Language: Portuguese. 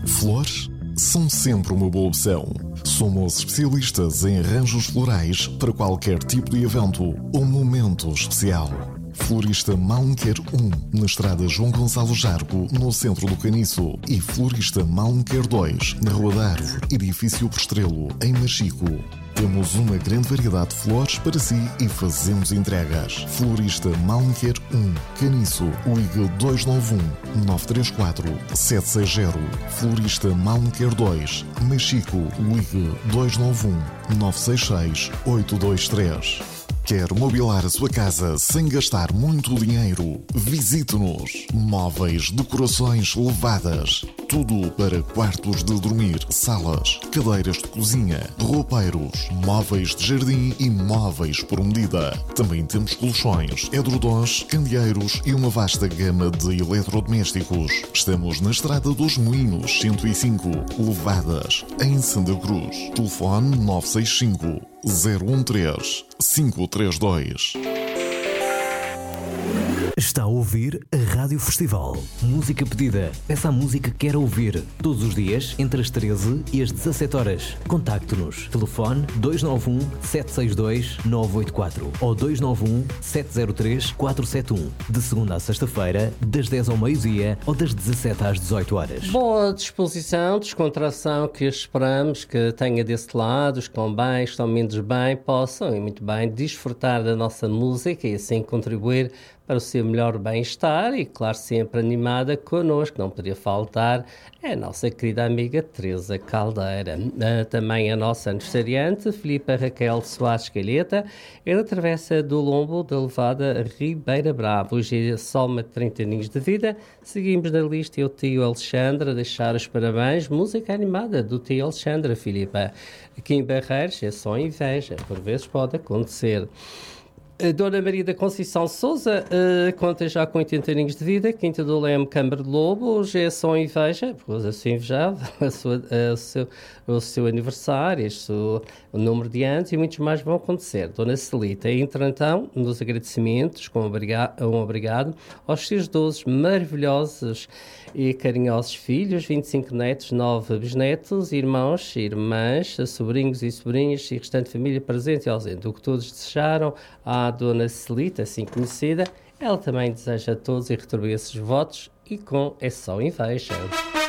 Flores são sempre uma boa opção. Somos especialistas em arranjos florais para qualquer tipo de evento ou momento especial. Florista Malmequer 1, na estrada João Gonçalo Jargo, no centro do Caniço. E Florista Malmequer 2, na Rua da Árvore, edifício Prestrelo, em Machico. Temos uma grande variedade de flores para si e fazemos entregas. Florista Malmequer 1, Caniço, ligue 291-934-760. Florista Malmequer 2, Machico, ligue 291-966-823. Quer mobilar a sua casa sem gastar muito dinheiro? Visite-nos. Móveis, decorações elevadas. Tudo para quartos de dormir, salas, cadeiras de cozinha, roupeiros, móveis de jardim e móveis por medida. Também temos colchões, edredons, candeeiros e uma vasta gama de eletrodomésticos. Estamos na Estrada dos Moinhos, 105, Levadas, em Santa Cruz. Telefone 965 013 532. Está a ouvir a Rádio Festival. Música pedida. Peça a música que quer ouvir. Todos os dias, entre as 13 e as 17 horas. Contacte-nos. Telefone 291-762-984 ou 291-703-471. De segunda a sexta-feira, das 10 ao meio-dia ou das 17 às 18 horas. Boa disposição, descontração que esperamos que tenha desse lado. Os que estão bem, estão menos bem, possam e muito bem desfrutar da nossa música e assim contribuir para o seu melhor bem-estar e, claro, sempre animada connosco, não poderia faltar, é a nossa querida amiga Teresa Caldeira. Também a nossa aniversariante, Filipa Raquel Soares Calheta, ela atravessa do lombo da Levada Ribeira Brava. Hoje é soma 30 aninhos de vida. Seguimos na lista e o tio Alexandre a deixar os parabéns. Música animada do tio Alexandre, Filipa. Aqui em Barreiros é só inveja, por vezes pode acontecer. A Dona Maria da Conceição Sousa conta já com 80 aninhos de vida, Quinta do Leme, Câmara de Lobo. Hoje é só inveja, pois assim invejava o seu aniversário, o número de anos e muitos mais vão acontecer. Dona Celita, entra então nos agradecimentos, com um obrigado aos seus 12 maravilhosos e carinhosos filhos, 25 netos, 9 bisnetos, irmãos, irmãs, sobrinhos e sobrinhas e restante família presente e ausente. O que todos desejaram à Dona Celita, assim conhecida, ela também deseja a todos e retribui esses votos e com é só inveja.